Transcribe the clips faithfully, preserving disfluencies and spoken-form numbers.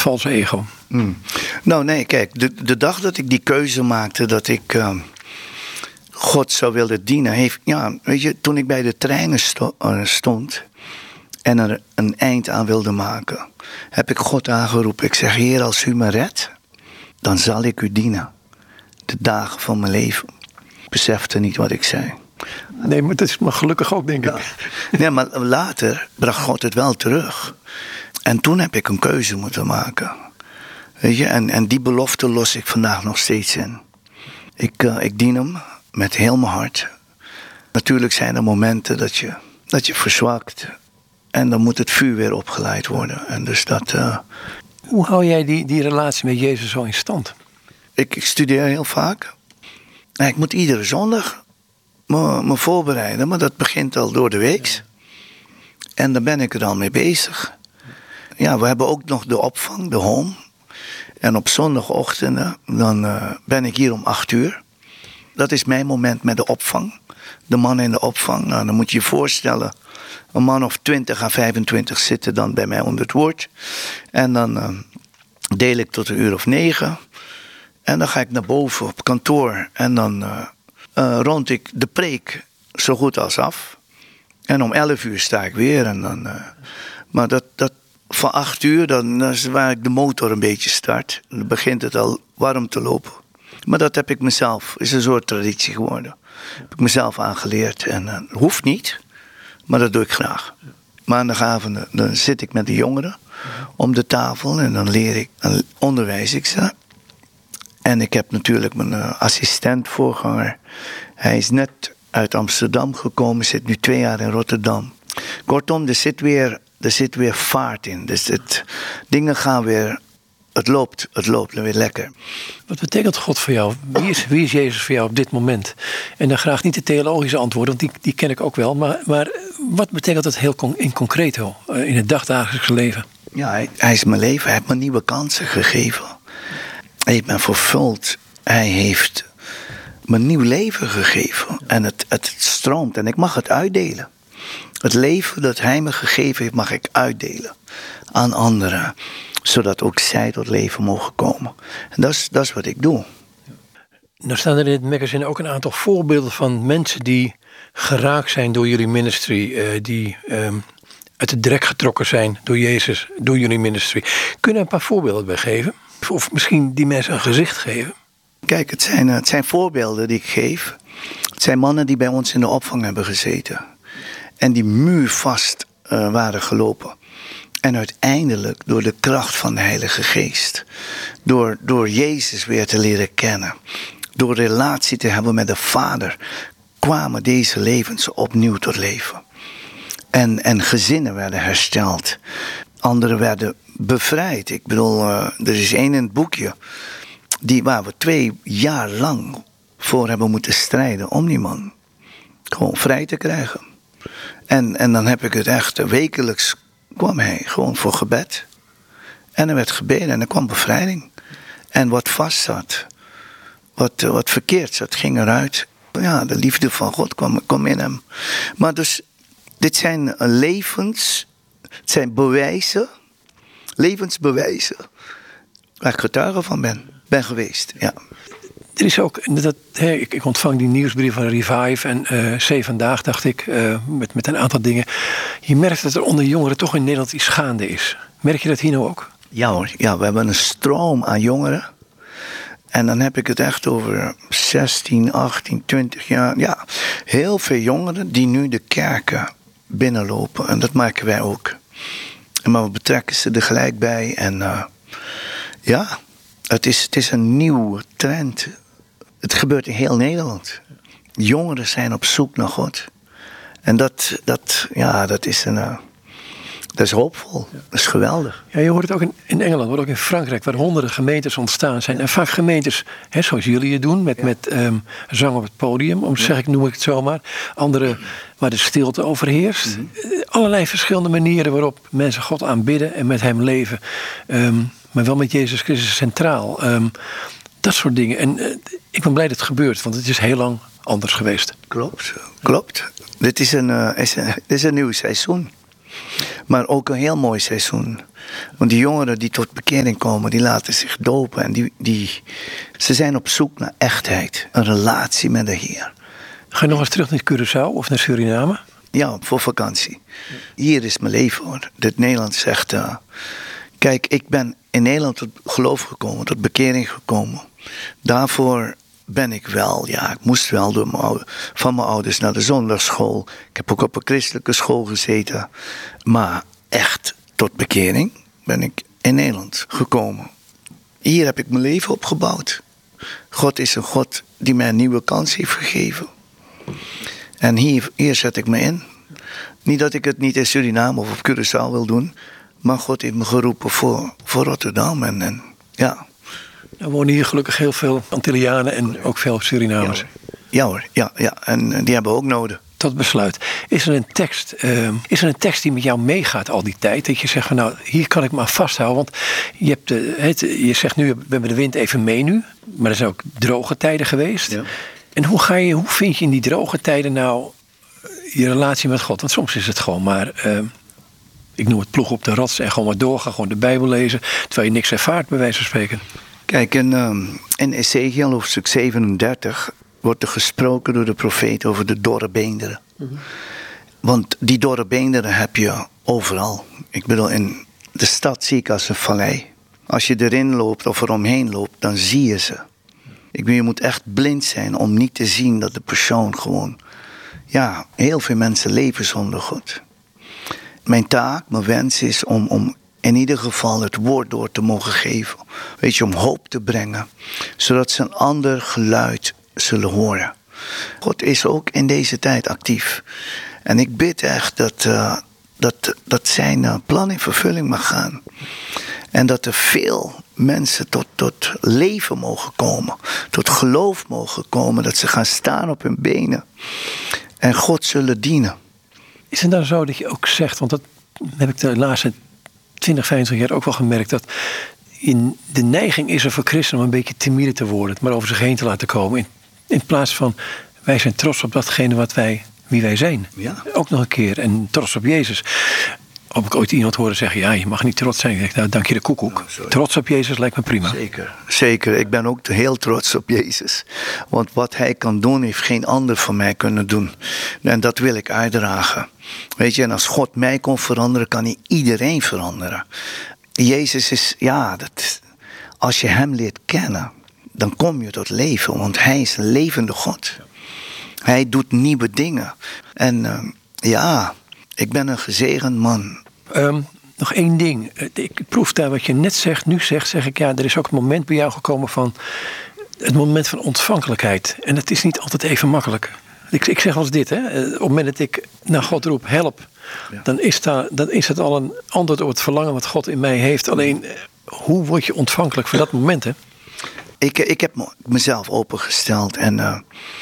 valse ego? Hmm. Nou nee, kijk, de, de dag dat ik die keuze maakte dat ik uh, God zou willen dienen, heeft, ja, weet je, toen ik bij de treinen sto- uh, stond en er een eind aan wilde maken, heb ik God aangeroepen. Ik zeg, Heer, als u me redt, dan zal ik u dienen. De dagen van mijn leven. Ik besefte niet wat ik zei. Nee, maar dat is maar gelukkig ook, denk ik. Ja. Nee, maar later bracht God het wel terug. En toen heb ik een keuze moeten maken. Weet je, en, en die belofte los ik vandaag nog steeds in. Ik, uh, ik dien hem met heel mijn hart. Natuurlijk zijn er momenten dat je, dat je verzwakt. En dan moet het vuur weer opgeleid worden. En dus dat... Uh, Hoe hou jij die, die relatie met Jezus zo in stand? Ik, ik studeer heel vaak. En ik moet iedere zondag me, me voorbereiden. Maar dat begint al door de week. En daar ben ik er al mee bezig. Ja, we hebben ook nog de opvang, de home. En op zondagochtenden, dan uh, ben ik hier om acht uur. Dat is mijn moment met de opvang. De mannen in de opvang. Nou, dan moet je je voorstellen. Een man of twintig à vijfentwintig zitten dan bij mij onder het woord. En dan uh, deel ik tot een uur of negen. En dan ga ik naar boven op kantoor. En dan uh, uh, rond ik de preek zo goed als af. En om elf uur sta ik weer. En dan, uh, maar dat, dat van acht uur, dan, dat is waar ik de motor een beetje start. Dan begint het al warm te lopen. Maar dat heb ik mezelf, is een soort traditie geworden. Heb ik mezelf aangeleerd. En uh, hoeft niet, maar dat doe ik graag. Maandagavonden, dan zit ik met de jongeren om de tafel. En dan leer ik, dan onderwijs ik ze. En ik heb natuurlijk mijn uh, assistent, voorganger. Hij is net uit Amsterdam gekomen, zit nu twee jaar in Rotterdam. Kortom, er zit weer, er zit weer vaart in. Dus het, dingen gaan weer, het loopt, het loopt weer lekker. Wat betekent God voor jou? Wie is, wie is Jezus voor jou op dit moment? En dan graag niet de theologische antwoorden, want die, die ken ik ook wel. Maar, maar wat betekent dat heel con- in concreto, uh, in het dagdagelijkse leven? Ja, hij, hij is mijn leven, hij heeft me nieuwe kansen gegeven. Hij heeft me vervuld. Hij heeft me een nieuw leven gegeven. En het, het stroomt en ik mag het uitdelen. Het leven dat hij me gegeven heeft, mag ik uitdelen aan anderen. Zodat ook zij tot leven mogen komen. En dat is, dat is wat ik doe. Nou staan er in het magazine ook een aantal voorbeelden van mensen die geraakt zijn door jullie ministry. Uh, die um, uit de drek getrokken zijn door Jezus, door jullie ministry. Kun je er een paar voorbeelden bij geven? Of misschien die mensen een gezicht geven? Kijk, het zijn, het zijn voorbeelden die ik geef. Het zijn mannen die bij ons in de opvang hebben gezeten. En die muurvast uh, waren gelopen. En uiteindelijk door de kracht van de Heilige Geest. Door, door Jezus weer te leren kennen. Door relatie te hebben met de Vader. Kwamen deze levens opnieuw tot leven. En, en gezinnen werden hersteld. Anderen werden bevrijd. Ik bedoel, uh, er is één in het boekje. Die, waar we twee jaar lang voor hebben moeten strijden om die man gewoon vrij te krijgen. En, en dan heb ik het echt, wekelijks kwam hij gewoon voor gebed. En er werd gebeden en er kwam bevrijding. En wat vast zat, wat, wat verkeerd zat, ging eruit. Ja, de liefde van God kwam, kwam in hem. Maar dus, dit zijn levens, het zijn bewijzen, levensbewijzen, waar ik getuige van ben, ben geweest, ja. Er is ook, dat, hey, ik, ik ontvang die nieuwsbrief van Revive en uh, C Vandaag, dacht ik, uh, met, met een aantal dingen. Je merkt dat er onder jongeren toch in Nederland iets gaande is. Merk je dat hier nou ook? Ja hoor, ja, we hebben een stroom aan jongeren. En dan heb ik het echt over zestien, achttien, twintig jaar. Ja, heel veel jongeren die nu de kerken binnenlopen. En dat maken wij ook. Maar we betrekken ze er gelijk bij. En uh, ja, het is, het is een nieuwe trend. Het gebeurt in heel Nederland. Jongeren zijn op zoek naar God. En dat, dat, ja, dat is een... Uh, Dat is hoopvol. Dat is geweldig. Ja, je hoort het ook in, in Engeland, maar ook in Frankrijk, waar honderden gemeentes ontstaan zijn. En vaak gemeentes, hè, zoals jullie het doen, met, ja. met um, zang op het podium, om, ja. zeg ik, noem ik het zomaar. Andere waar de stilte overheerst. Mm-hmm. Uh, allerlei verschillende manieren waarop mensen God aanbidden en met hem leven. Um, maar wel met Jezus Christus centraal. Um, dat soort dingen. En uh, ik ben blij dat het gebeurt, want het is heel lang anders geweest. Klopt, klopt. Dit is een, uh, is een, dit is een nieuw seizoen. Maar ook een heel mooi seizoen. Want die jongeren die tot bekering komen, die laten zich dopen. En die, die, ze zijn op zoek naar echtheid. Een relatie met de Heer. Ga je nog eens terug naar Curaçao of naar Suriname? Ja, voor vakantie. Hier is mijn leven hoor. Dit Nederland zegt... Uh, kijk, ik ben in Nederland tot geloof gekomen, tot bekering gekomen. Daarvoor ben ik wel, ja, ik moest wel door mijn oude, van mijn ouders naar de zondagsschool. Ik heb ook op een christelijke school gezeten. Maar echt tot bekering ben ik in Nederland gekomen. Hier heb ik mijn leven opgebouwd. God is een God die mij een nieuwe kans heeft gegeven. En hier, hier zet ik me in. Niet dat ik het niet in Suriname of op Curaçao wil doen. Maar God heeft me geroepen voor, voor Rotterdam. En, en ja. Er wonen hier gelukkig heel veel Antillianen en ook veel Surinamers. Ja, ja hoor, ja, ja. En die hebben we ook nodig. Tot besluit. Is er een tekst, uh, is er een tekst die met jou meegaat al die tijd? Dat je zegt van nou, hier kan ik me aan vasthouden. Want je, hebt de, het, je zegt nu, we hebben de wind even mee nu. Maar er zijn ook droge tijden geweest. Ja. En hoe, ga je, hoe vind je in die droge tijden nou je relatie met God? Want soms is het gewoon maar... Uh, ik noem het ploeg op de rots en gewoon maar doorgaan. Gewoon de Bijbel lezen. Terwijl je niks ervaart, bij wijze van spreken. Kijk, in, um, in Ezekiel hoofdstuk zevenendertig wordt er gesproken door de profeet over de dorre beenderen. Mm-hmm. Want die dorre beenderen heb je overal. Ik bedoel, in de stad zie ik als een vallei. Als je erin loopt of eromheen loopt, dan zie je ze. Ik bedoel, je moet echt blind zijn om niet te zien dat de persoon gewoon... Ja, heel veel mensen leven zonder God. Mijn taak, mijn wens is om, om in ieder geval het woord door te mogen geven. Weet je, om hoop te brengen. Zodat ze een ander geluid zullen horen. God is ook in deze tijd actief. En ik bid echt dat, uh, dat, dat zijn uh, plan in vervulling mag gaan. En dat er veel mensen tot, tot leven mogen komen. Tot geloof mogen komen. Dat ze gaan staan op hun benen. En God zullen dienen. Is het dan zo dat je ook zegt, want dat heb ik de laatste twintig, vijfentwintig jaar ook wel gemerkt, dat in de neiging is er voor christenen om een beetje timide te worden, het maar over zich heen te laten komen. In, in plaats van, wij zijn trots op datgene wat wij, wie wij zijn. Ja. Ook nog een keer, en trots op Jezus. Heb ik ooit iemand horen zeggen, ja, je mag niet trots zijn. Ik denk, nou, dank je de koekoek. Oh, trots op Jezus lijkt me prima. Zeker, zeker. Ik ben ook heel trots op Jezus. Want wat hij kan doen, heeft geen ander van mij kunnen doen. En dat wil ik uitdragen. Weet je, en als God mij kon veranderen, kan hij iedereen veranderen. Jezus is, ja, dat, als je hem leert kennen, dan kom je tot leven. Want hij is een levende God. Hij doet nieuwe dingen. En uh, ja... Ik ben een gezegend man. Um, nog één ding. Ik proef daar wat je net zegt, nu zegt, zeg ik, ja, er is ook een moment bij jou gekomen van het moment van ontvankelijkheid. En dat is niet altijd even makkelijk. Ik, ik zeg wel eens dit, hè. Op het moment dat ik naar God roep, help, ja. dan, is daar, dan is het al een antwoord op het verlangen wat God in mij heeft. Alleen, hoe word je ontvankelijk voor dat moment, hè? Ik, ik heb mezelf opengesteld en uh,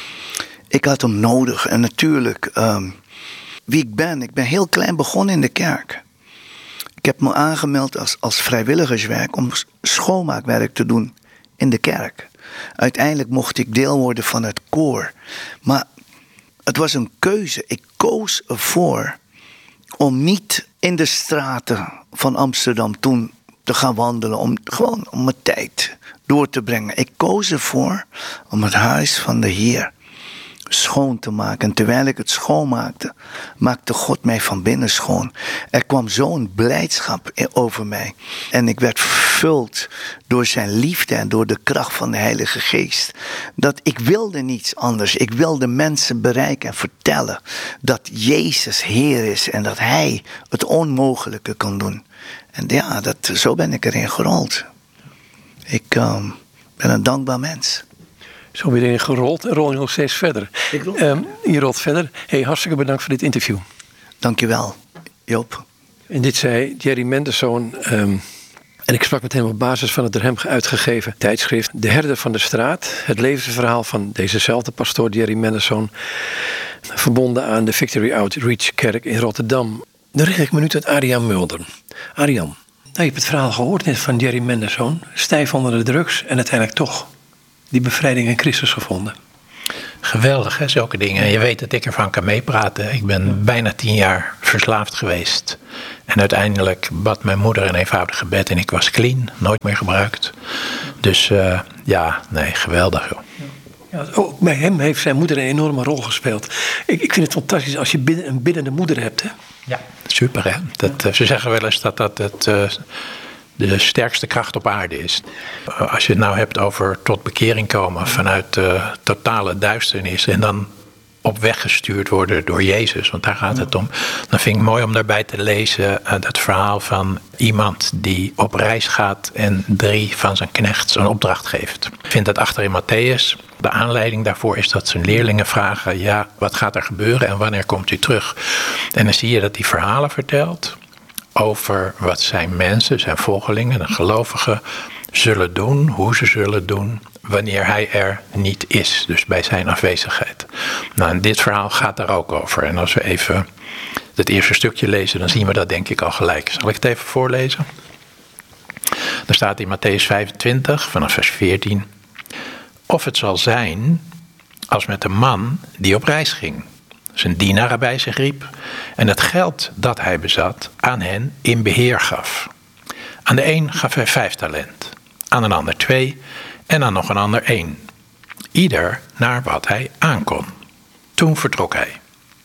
ik had hem nodig. En natuurlijk... Um, Wie ik ben. Ik ben heel klein begonnen in de kerk. Ik heb me aangemeld als, als vrijwilligerswerk om schoonmaakwerk te doen in de kerk. Uiteindelijk mocht ik deel worden van het koor. Maar het was een keuze. Ik koos ervoor om niet in de straten van Amsterdam toen te gaan wandelen. Om gewoon om mijn tijd door te brengen. Ik koos ervoor om het huis van de Heer schoon te maken. En terwijl ik het schoonmaakte, maakte God mij van binnen schoon. Er kwam zo'n blijdschap over mij. En ik werd vervuld door zijn liefde en door de kracht van de Heilige Geest. Dat ik wilde niets anders. Ik wilde mensen bereiken en vertellen dat Jezus Heer is en dat Hij het onmogelijke kan doen. En ja, dat, zo ben ik erin gerold. Ik um, ben een dankbaar mens. Zo ben je erin gerold en rol je nog steeds verder. Ik rol. Um, je rolt verder. Hey, hartstikke bedankt voor dit interview. Dankjewel, Joop. En dit zei Jerry Mendelsohn. Um, en ik sprak met hem op basis van het door hem uitgegeven tijdschrift De Herder van de Straat. Het levensverhaal van dezezelfde pastoor Jerry Mendelsohn. Verbonden aan de Victory Outreach Kerk in Rotterdam. Dan richt ik me nu tot Arjan Mulder. Arjan, nou, je hebt het verhaal gehoord net van Jerry Mendelsohn. Stijf onder de drugs en uiteindelijk toch die bevrijding in Christus gevonden. Geweldig, hè, zulke dingen. En je weet dat ik ervan kan meepraten. Ik ben bijna tien jaar verslaafd geweest. En uiteindelijk bad mijn moeder een eenvoudig gebed en ik was clean. Nooit meer gebruikt. Dus uh, ja, nee, geweldig joh. Ja, ook bij hem heeft zijn moeder een enorme rol gespeeld. Ik, ik vind het fantastisch als je bidden, een biddende moeder hebt. Hè? Ja, super hè. Dat, uh, ze zeggen wel eens dat dat het... Uh, de sterkste kracht op aarde is. Als je het nou hebt over tot bekering komen vanuit uh, totale duisternis en dan op weg gestuurd worden door Jezus, want daar gaat het om. Dan vind ik mooi om daarbij te lezen uh, dat verhaal van iemand die op reis gaat en drie van zijn knechts een opdracht geeft. Ik vind dat achter in Matthäus. De aanleiding daarvoor is dat zijn leerlingen vragen, ja, wat gaat er gebeuren en wanneer komt u terug? En dan zie je dat hij verhalen vertelt over wat zijn mensen, zijn volgelingen, de gelovigen, zullen doen, hoe ze zullen doen, wanneer hij er niet is. Dus bij zijn afwezigheid. Nou, en dit verhaal gaat daar ook over. En als we even het eerste stukje lezen, dan zien we dat denk ik al gelijk. Zal ik het even voorlezen? Daar staat in Matthäus vijfentwintig, vanaf vers veertien. Of het zal zijn als met een man die op reis ging, zijn dienaren bij zich riep en het geld dat hij bezat aan hen in beheer gaf. Aan de een gaf hij vijf talent, aan een ander twee en aan nog een ander één. Ieder naar wat hij aankon. Toen vertrok hij.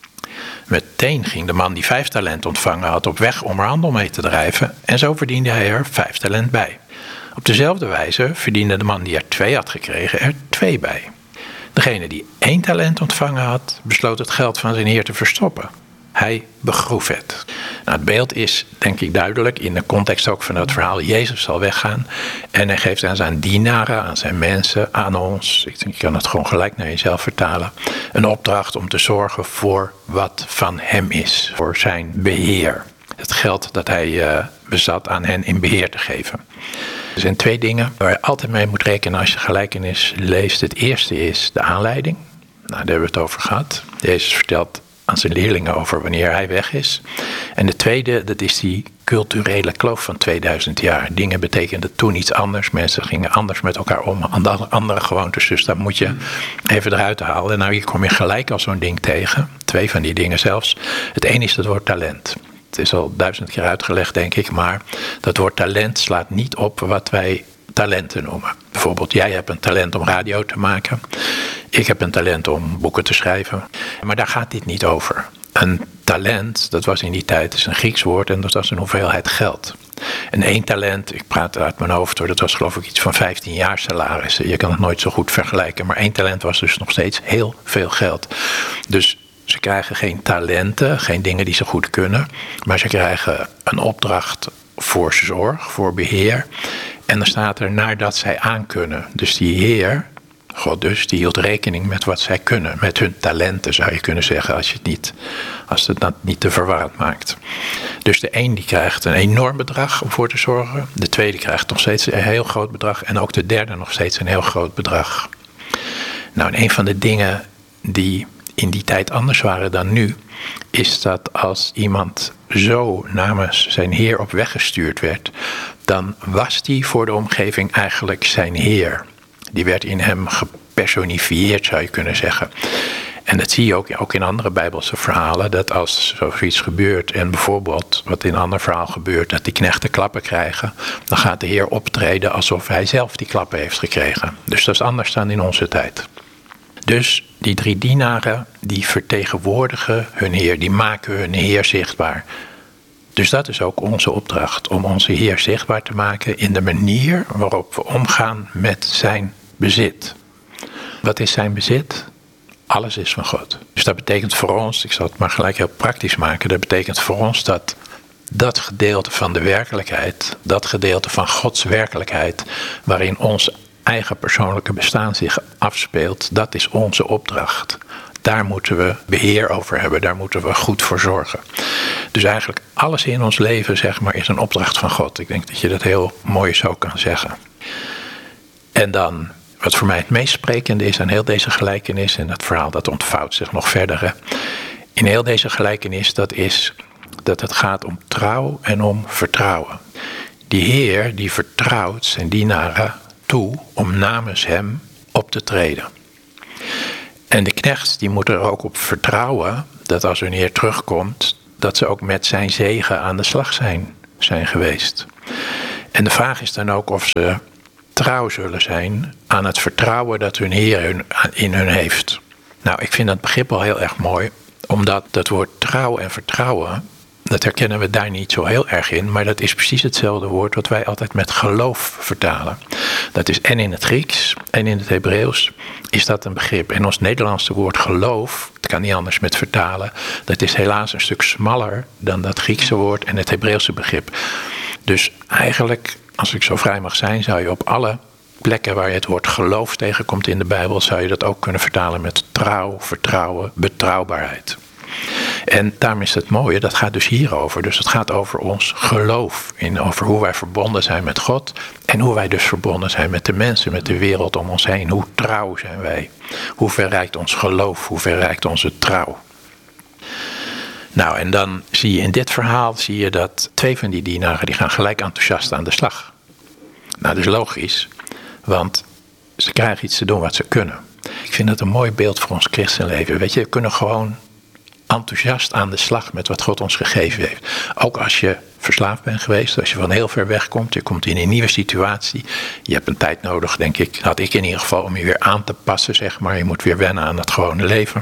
Meteen ging de man die vijf talent ontvangen had op weg om er handel mee te drijven en zo verdiende hij er vijf talent bij. Op dezelfde wijze verdiende de man die er twee had gekregen er twee bij. Degene die één talent ontvangen had, besloot het geld van zijn heer te verstoppen. Hij begroef het. Nou, het beeld is, denk ik, duidelijk in de context ook van het verhaal. Jezus zal weggaan en hij geeft aan zijn dienaren, aan zijn mensen, aan ons, ik denk, je kan het gewoon gelijk naar jezelf vertalen, een opdracht om te zorgen voor wat van hem is, voor zijn beheer. Het geld dat hij uh, bezat aan hen in beheer te geven. Er zijn twee dingen waar je altijd mee moet rekenen als je gelijkenis leest. Het eerste is de aanleiding. Nou, daar hebben we het over gehad. Jezus vertelt aan zijn leerlingen over wanneer hij weg is. En de tweede, dat is die culturele kloof van tweeduizend jaar. Dingen betekenden toen iets anders. Mensen gingen anders met elkaar om. Andere gewoontes. Dus dat moet je even eruit halen. En nou, hier kom je gelijk al zo'n ding tegen. Twee van die dingen zelfs. Het ene is het woord talent. Het is al duizend keer uitgelegd, denk ik, maar dat woord talent slaat niet op wat wij talenten noemen. Bijvoorbeeld, jij hebt een talent om radio te maken. Ik heb een talent om boeken te schrijven. Maar daar gaat dit niet over. Een talent, dat was in die tijd, is een Grieks woord en dat was een hoeveelheid geld. En één talent, ik praat uit mijn hoofd hoor, dat was geloof ik iets van vijftien jaar salarissen. Je kan het nooit zo goed vergelijken, maar één talent was dus nog steeds heel veel geld. Dus ze krijgen geen talenten, geen dingen die ze goed kunnen. Maar ze krijgen een opdracht voor zorg, voor beheer. En dan staat er nadat zij aankunnen. Dus die Heer, God dus, die hield rekening met wat zij kunnen. Met hun talenten zou je kunnen zeggen, als je het niet, als het dat niet te verwarrend maakt. Dus de een die krijgt een enorm bedrag om voor te zorgen. De tweede krijgt nog steeds een heel groot bedrag. En ook de derde nog steeds een heel groot bedrag. Nou, en een van de dingen die in die tijd anders waren dan nu, is dat als iemand zo namens zijn heer op weg gestuurd werd, dan was die voor de omgeving eigenlijk zijn heer. Die werd in hem gepersonifieerd, zou je kunnen zeggen. En dat zie je ook, ook in andere Bijbelse verhalen, dat als zoiets gebeurt en bijvoorbeeld wat in een ander verhaal gebeurt, dat die knechten klappen krijgen, dan gaat de heer optreden alsof hij zelf die klappen heeft gekregen. Dus dat is anders dan in onze tijd. Dus die drie dienaren, die vertegenwoordigen hun Heer, die maken hun Heer zichtbaar. Dus dat is ook onze opdracht, om onze Heer zichtbaar te maken in de manier waarop we omgaan met zijn bezit. Wat is zijn bezit? Alles is van God. Dus dat betekent voor ons, ik zal het maar gelijk heel praktisch maken, dat betekent voor ons dat dat gedeelte van de werkelijkheid, dat gedeelte van Gods werkelijkheid, waarin ons eigen persoonlijke bestaan zich afspeelt, dat is onze opdracht. Daar moeten we beheer over hebben, daar moeten we goed voor zorgen. Dus eigenlijk alles in ons leven, zeg maar, is een opdracht van God. Ik denk dat je dat heel mooi zo kan zeggen. En dan, wat voor mij het meest sprekende is aan heel deze gelijkenis, en dat verhaal dat ontvouwt zich nog verder, hè. In heel deze gelijkenis, dat is dat het gaat om trouw en om vertrouwen. Die Heer, die vertrouwt zijn dienaren toe om namens hem op te treden. En de knechts die moeten er ook op vertrouwen dat als hun Heer terugkomt, dat ze ook met zijn zegen aan de slag zijn, zijn geweest. En de vraag is dan ook of ze trouw zullen zijn aan het vertrouwen dat hun Heer hun, in hun heeft. Nou, ik vind dat begrip al heel erg mooi, omdat dat woord trouw en vertrouwen, dat herkennen we daar niet zo heel erg in, maar dat is precies hetzelfde woord wat wij altijd met geloof vertalen. Dat is en in het Grieks en in het Hebreeuws is dat een begrip. En ons Nederlandse woord geloof, het kan niet anders met vertalen, dat is helaas een stuk smaller dan dat Griekse woord en het Hebreeuwse begrip. Dus eigenlijk, als ik zo vrij mag zijn, zou je op alle plekken waar je het woord geloof tegenkomt in de Bijbel, zou je dat ook kunnen vertalen met trouw, vertrouwen, betrouwbaarheid. En daarom is het mooie, dat gaat dus hierover. Dus het gaat over ons geloof, in, over hoe wij verbonden zijn met God en hoe wij dus verbonden zijn met de mensen, met de wereld om ons heen. Hoe trouw zijn wij? Hoe ver reikt ons geloof? Hoe ver reikt onze trouw? Nou, en dan zie je in dit verhaal zie je dat twee van die dienaren die gaan gelijk enthousiast aan de slag. Nou, dat is logisch, want ze krijgen iets te doen wat ze kunnen. Ik vind dat een mooi beeld voor ons christenleven. Weet je, we kunnen gewoon enthousiast aan de slag met wat God ons gegeven heeft. Ook als je verslaafd bent geweest, als je van heel ver weg komt, je komt in een nieuwe situatie. Je hebt een tijd nodig, denk ik, had ik in ieder geval, om je weer aan te passen, zeg maar. Je moet weer wennen aan het gewone leven.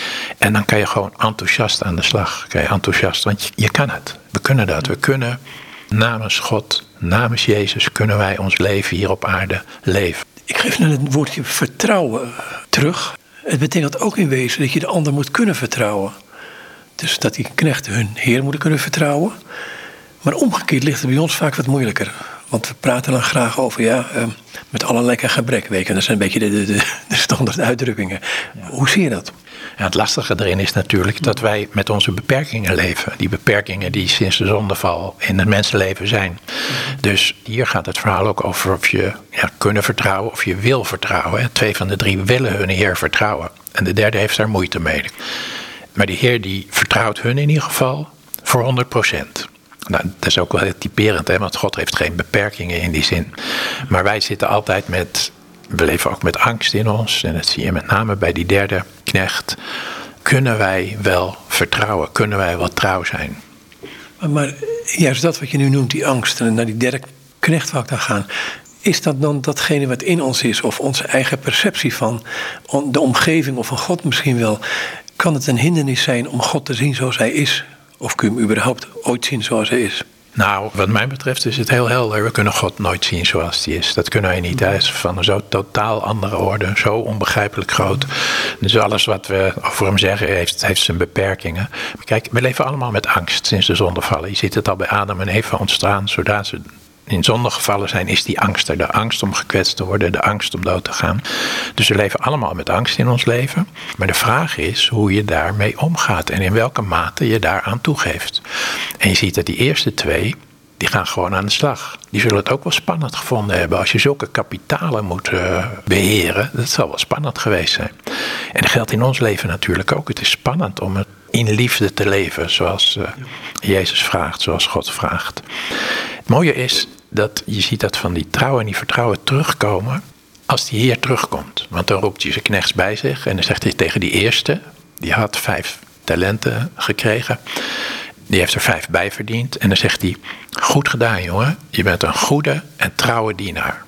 En dan kan je gewoon enthousiast aan de slag. Kan je enthousiast, want je, je kan het. We kunnen dat. We kunnen namens God, namens Jezus, kunnen wij ons leven hier op aarde leven. Ik geef naar het woordje vertrouwen terug. Het betekent ook in wezen dat je de ander moet kunnen vertrouwen. Dus dat die knechten hun Heer moeten kunnen vertrouwen. Maar omgekeerd ligt het bij ons vaak wat moeilijker. Want we praten dan graag over, ja, uh, met allerlei gebrek. Weet je, dat zijn een beetje de, de, de, de standaard uitdrukkingen. Ja. Hoe zie je dat? Ja, het lastige erin is natuurlijk dat wij met onze beperkingen leven. Die beperkingen die sinds de zondeval in het mensenleven zijn. Dus hier gaat het verhaal ook over of je ja, kunnen vertrouwen of je wil vertrouwen. Hè. Twee van de drie willen hun Heer vertrouwen. En de derde heeft daar moeite mee. Maar die Heer die vertrouwt hun in ieder geval voor honderd procent. Nou, dat is ook wel heel typerend, hè, want God heeft geen beperkingen in die zin. Maar wij zitten altijd met, we leven ook met angst in ons. En dat zie je met name bij die derde knecht. Kunnen wij wel vertrouwen? Kunnen wij wel trouw zijn? Maar, maar juist dat wat je nu noemt, die angst, en naar die derde knecht wou ik dan gaan. Is dat dan datgene wat in ons is, of onze eigen perceptie van de omgeving of van God misschien wel? Kan het een hindernis zijn om God te zien zoals hij is? Of kun je hem überhaupt ooit zien zoals hij is? Nou, wat mij betreft is het heel helder. We kunnen God nooit zien zoals hij is. Dat kunnen wij niet. Hij is van een zo totaal andere orde. Zo onbegrijpelijk groot. Dus alles wat we over hem zeggen heeft, heeft zijn beperkingen. Maar kijk, we leven allemaal met angst sinds de zondevallen. Je ziet het al bij Adam en Eva ontstaan. Zodra ze in zonde gevallen zijn, is die angst er. De angst om gekwetst te worden, de angst om dood te gaan. Dus we leven allemaal met angst in ons leven. Maar de vraag is hoe je daarmee omgaat en in welke mate je daaraan toegeeft. En je ziet dat die eerste twee, die gaan gewoon aan de slag. Die zullen het ook wel spannend gevonden hebben. Als je zulke kapitalen moet uh, beheren, dat zal wel spannend geweest zijn. En dat geldt in ons leven natuurlijk ook. Het is spannend om het in liefde te leven, zoals uh, Jezus vraagt, zoals God vraagt. Het mooie is dat je ziet dat van die trouw en die vertrouwen terugkomen als die Heer terugkomt. Want dan roept hij zijn knechts bij zich en dan zegt hij tegen die eerste, die had vijf talenten gekregen, die heeft er vijf bij verdiend. En dan zegt hij, goed gedaan jongen, je bent een goede en trouwe dienaar.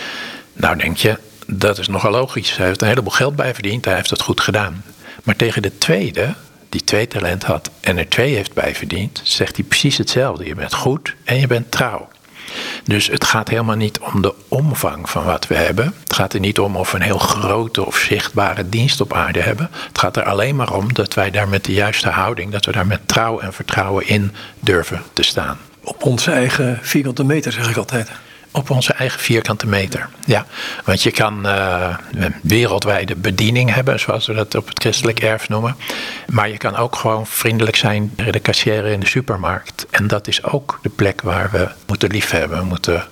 Nou denk je, dat is nogal logisch. Hij heeft een heleboel geld bij verdiend, hij heeft het goed gedaan. Maar tegen de tweede, die twee talent had en er twee heeft bijverdiend, zegt hij precies hetzelfde. Je bent goed en je bent trouw. Dus het gaat helemaal niet om de omvang van wat we hebben. Het gaat er niet om of we een heel grote of zichtbare dienst op aarde hebben. Het gaat er alleen maar om dat wij daar met de juiste houding, dat we daar met trouw en vertrouwen in durven te staan. Op onze eigen vierkante meter, zeg ik altijd. Op onze eigen vierkante meter, ja. Want je kan uh, wereldwijde bediening hebben, zoals we dat op het christelijk erf noemen. Maar je kan ook gewoon vriendelijk zijn bij de kassière in de supermarkt. En dat is ook de plek waar we moeten liefhebben. We moeten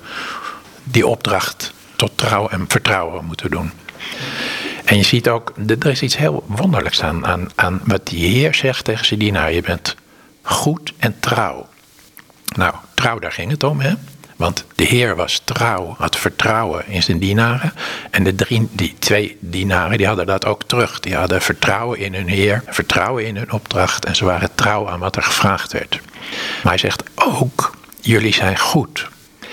die opdracht tot trouw en vertrouwen moeten doen. En je ziet ook, er is iets heel wonderlijks aan, aan, aan wat die Heer zegt tegen zijn dienaar. Je bent goed en trouw. Nou, trouw, daar ging het om, hè. Want de Heer was trouw, had vertrouwen in zijn dienaren. En de drie, die twee dienaren die hadden dat ook terug. Die hadden vertrouwen in hun Heer, vertrouwen in hun opdracht. En ze waren trouw aan wat er gevraagd werd. Maar hij zegt ook, jullie zijn goed.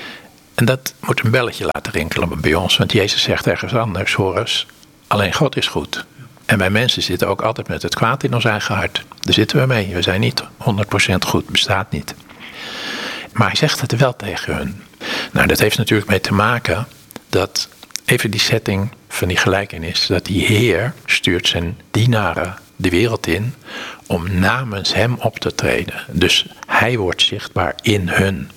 En dat moet een belletje laten rinkelen bij ons. Want Jezus zegt ergens anders, hoor eens, alleen God is goed. En wij mensen zitten ook altijd met het kwaad in ons eigen hart. Daar zitten we mee. We zijn niet honderd procent goed, bestaat niet. Maar hij zegt het wel tegen hun. Nou, dat heeft natuurlijk mee te maken dat, even die setting van die gelijkenis, dat die Heer stuurt zijn dienaren de wereld in om namens hem op te treden. Dus hij wordt zichtbaar in hun.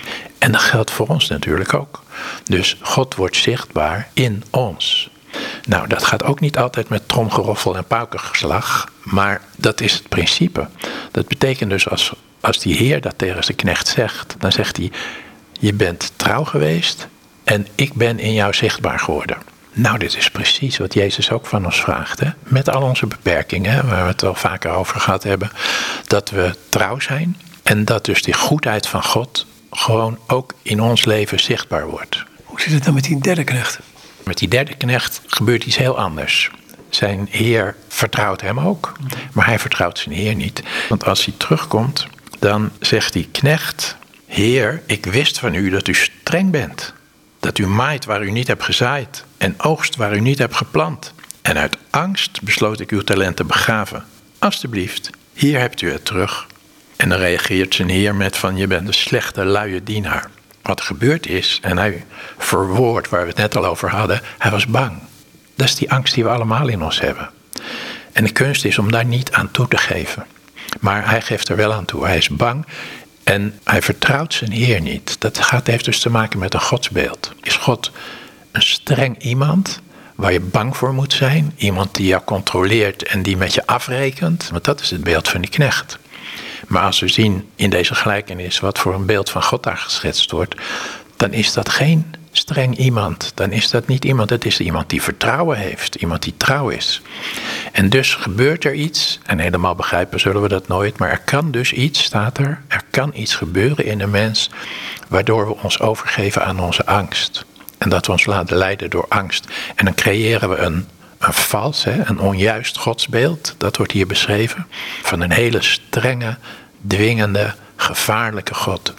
En dat geldt voor ons natuurlijk ook. Dus God wordt zichtbaar in ons. Nou, dat gaat ook niet altijd met tromgeroffel en paukengeslag, maar dat is het principe. Dat betekent dus als, als die Heer dat tegen zijn knecht zegt, dan zegt hij, je bent trouw geweest en ik ben in jou zichtbaar geworden. Nou, dit is precies wat Jezus ook van ons vraagt. Hè? Met al onze beperkingen, hè, waar we het al vaker over gehad hebben, dat we trouw zijn en dat dus die goedheid van God gewoon ook in ons leven zichtbaar wordt. Hoe zit het dan met die derde knecht? Met die derde knecht gebeurt iets heel anders. Zijn Heer vertrouwt hem ook, maar hij vertrouwt zijn Heer niet. Want als hij terugkomt, dan zegt die knecht, Heer, ik wist van u dat u streng bent. Dat u maait waar u niet hebt gezaaid en oogst waar u niet hebt geplant. En uit angst besloot ik uw talent te begraven. Alsjeblieft, hier hebt u het terug. En dan reageert zijn Heer met van, je bent een slechte, luie dienaar. Wat er gebeurd is, en hij verwoordt waar we het net al over hadden, hij was bang. Dat is die angst die we allemaal in ons hebben. En de kunst is om daar niet aan toe te geven. Maar hij geeft er wel aan toe. Hij is bang en hij vertrouwt zijn Heer niet. Dat gaat, heeft dus te maken met een godsbeeld. Is God een streng iemand waar je bang voor moet zijn? Iemand die jou controleert en die met je afrekent? Want dat is het beeld van die knecht. Maar als we zien in deze gelijkenis wat voor een beeld van God daar geschetst wordt, dan is dat geen streng iemand. Dan is dat niet iemand, het is iemand die vertrouwen heeft, iemand die trouw is. En dus gebeurt er iets, en helemaal begrijpen zullen we dat nooit, maar er kan dus iets, staat er, er kan iets gebeuren in een mens, waardoor we ons overgeven aan onze angst. En dat we ons laten leiden door angst. En dan creëren we een Een vals, hè, een onjuist godsbeeld, dat wordt hier beschreven, van een hele strenge, dwingende, gevaarlijke God.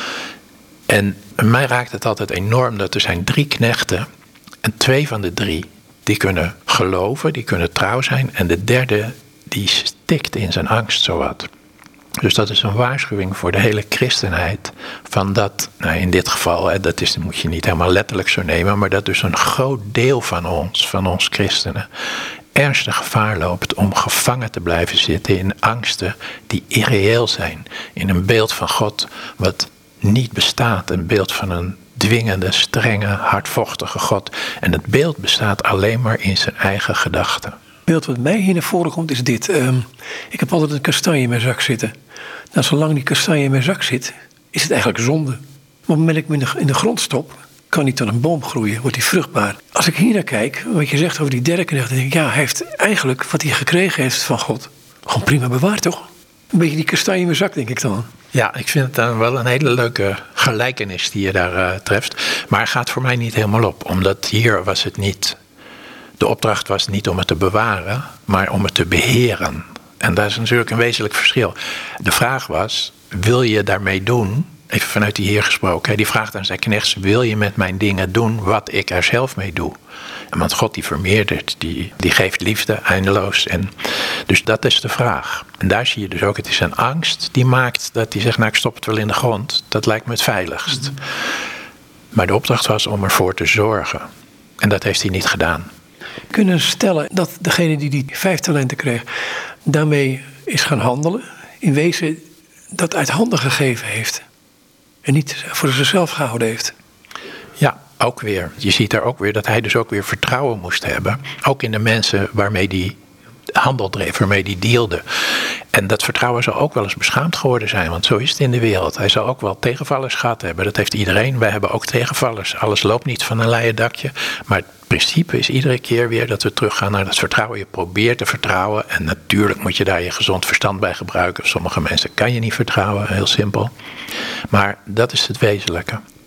En mij raakt het altijd enorm dat er zijn drie knechten en twee van de drie, die kunnen geloven, die kunnen trouw zijn en de derde, die stikt in zijn angst zowat. Dus dat is een waarschuwing voor de hele christenheid. Van dat, nou in dit geval, hè, dat is, moet je niet helemaal letterlijk zo nemen, maar dat dus een groot deel van ons, van ons christenen, ernstig gevaar loopt om gevangen te blijven zitten in angsten die irreëel zijn. In een beeld van God wat niet bestaat. Een beeld van een dwingende, strenge, hardvochtige God. En dat beeld bestaat alleen maar in zijn eigen gedachten. Het beeld wat mij hier naar voren komt is dit. Um, ik heb altijd een kastanje in mijn zak zitten. Nou, zolang die kastanje in mijn zak zit, is het eigenlijk zonde. Maar op het moment dat ik hem in de, in de grond stop, kan hij tot een boom groeien, wordt hij vruchtbaar. Als ik hier naar kijk, wat je zegt over die derde knecht, dan denk ik, ja, hij heeft eigenlijk wat hij gekregen heeft van God gewoon prima bewaard, toch? Een beetje die kastanje in mijn zak, denk ik dan. Ja, ik vind het dan wel een hele leuke gelijkenis die je daar uh, treft. Maar het gaat voor mij niet helemaal op, omdat hier was het niet. De opdracht was niet om het te bewaren, maar om het te beheren. En daar is natuurlijk een wezenlijk verschil. De vraag was, wil je daarmee doen, even vanuit die Heer gesproken, die vraagt aan zijn knechts, wil je met mijn dingen doen wat ik er zelf mee doe? En want God die vermeerdert, die, die geeft liefde eindeloos. En dus dat is de vraag. En daar zie je dus ook, het is een angst die maakt dat hij zegt, nou ik stop het wel in de grond. Dat lijkt me het veiligst. Maar de opdracht was om ervoor te zorgen. En dat heeft hij niet gedaan. Kunnen we stellen dat degene die die vijf talenten kreeg, daarmee is gaan handelen, in wezen dat uit handen gegeven heeft en niet voor zichzelf gehouden heeft? Ja, ook weer. Je ziet daar ook weer dat hij dus ook weer vertrouwen moest hebben. Ook in de mensen waarmee hij handel dreef, waarmee hij dealde. En dat vertrouwen zal ook wel eens beschaamd geworden zijn, want zo is het in de wereld. Hij zal ook wel tegenvallers gehad hebben. Dat heeft iedereen. Wij hebben ook tegenvallers. Alles loopt niet van een leien dakje. Maar het principe is iedere keer weer dat we teruggaan naar dat vertrouwen. Je probeert te vertrouwen. En natuurlijk moet je daar je gezond verstand bij gebruiken. Sommige mensen kan je niet vertrouwen, heel simpel. Maar dat is het wezenlijke.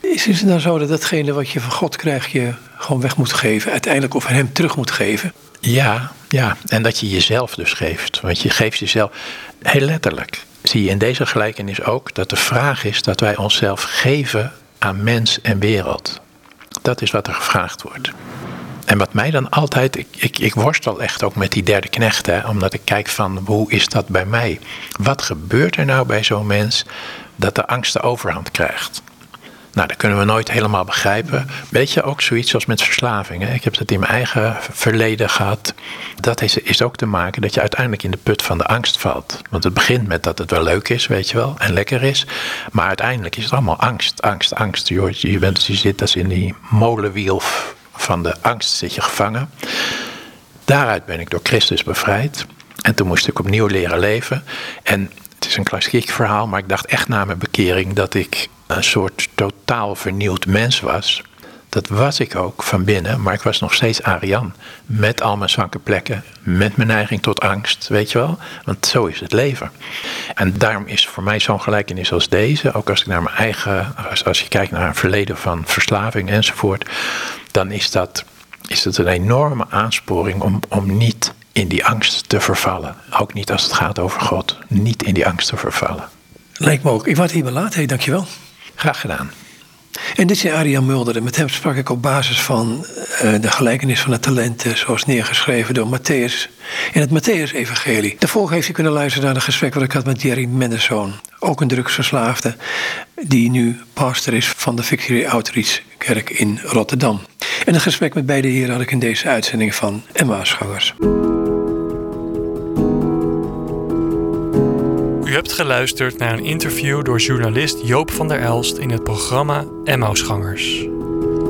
Is het nou zo dat datgene wat je van God krijgt je gewoon weg moet geven? Uiteindelijk of hem terug moet geven? Ja, ja, en dat je jezelf dus geeft. Want je geeft jezelf, heel letterlijk, zie je in deze gelijkenis ook dat de vraag is dat wij onszelf geven aan mens en wereld. Dat is wat er gevraagd wordt. En wat mij dan altijd, ik, ik, ik worstel echt ook met die derde knecht, hè, omdat ik kijk van hoe is dat bij mij? Wat gebeurt er nou bij zo'n mens dat de angst de overhand krijgt? Nou, dat kunnen we nooit helemaal begrijpen. Weet je, ook zoiets als met verslaving. Hè? Ik heb dat in mijn eigen verleden gehad. Dat is, is ook te maken dat je uiteindelijk in de put van de angst valt. Want het begint met dat het wel leuk is, weet je wel, en lekker is. Maar uiteindelijk is het allemaal angst, angst, angst. Je, je, bent, je zit als in die molenwiel van de angst zit je gevangen. Daaruit ben ik door Christus bevrijd. En toen moest ik opnieuw leren leven. En het is een klassiek verhaal, maar ik dacht echt na mijn bekering dat ik een soort totaal vernieuwd mens was. Dat was ik ook van binnen, maar ik was nog steeds Arian. Met al mijn zwakke plekken, met mijn neiging tot angst, weet je wel. Want zo is het leven. En daarom is voor mij zo'n gelijkenis als deze, ook als ik naar mijn eigen, als, als je kijkt naar een verleden van verslaving enzovoort, dan is dat, is dat een enorme aansporing om, om niet in die angst te vervallen. Ook niet als het gaat over God. Niet in die angst te vervallen. Lijkt me ook. Ik word hierbij laat. Hey, dankjewel. Graag gedaan. En dit is Arian Mulder. En met hem sprak ik op basis van uh, de gelijkenis van de talenten, zoals neergeschreven door Matthäus in het Matthäus-evangelie. Daarvoor heeft u kunnen luisteren naar een gesprek wat ik had met Jerry Mendelsohn. Ook een drugsverslaafde die nu pastor is van de Victory Outreach Kerk in Rotterdam. En een gesprek met beide heren had ik in deze uitzending van Emmausgangers. U hebt geluisterd naar een interview door journalist Joop van der Elst in het programma Emmausgangers.